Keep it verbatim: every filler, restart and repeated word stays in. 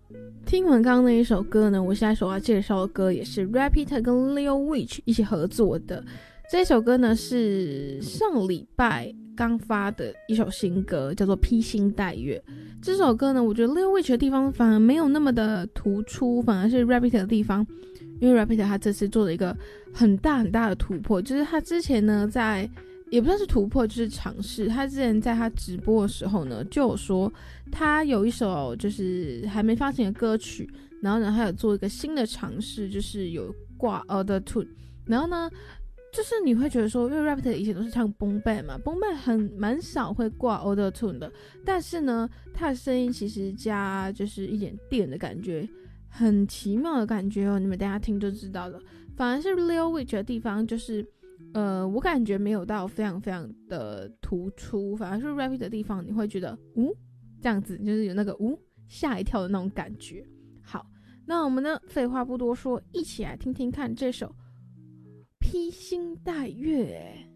听完刚刚那一首歌呢，我现在所要介绍的歌也是 Rapid 跟 Lil Witch 一起合作的。这首歌呢是上礼拜刚发的一首新歌，叫做《披星戴月》。这首歌呢，我觉得 Lil Witch 的地方反而没有那么的突出，反而是 Rapid 的地方，因为 Rapid 他这次做了一个很大很大的突破，就是他之前呢在也不算是突破，就是尝试。他之前在他直播的时候呢，就有说他有一首就是还没发行的歌曲，然后呢，他有做一个新的尝试，就是有挂 Auto Tune， 然后呢，就是你会觉得说，因为 Rapid 以前都是唱崩贝嘛，崩贝很蛮少会挂 Auto Tune 的，但是呢，他的声音其实加就是一点电的感觉，很奇妙的感觉哦，你们等一下听就知道了。反而是 Lil Witch 的地方就是。呃，我感觉没有到非常非常的突出，反而是 Rapid 的地方，你会觉得，呜，这样子就是有那个呜吓一跳的那种感觉。好，那我们呢，废话不多说，一起来听听看这首《披星戴月》。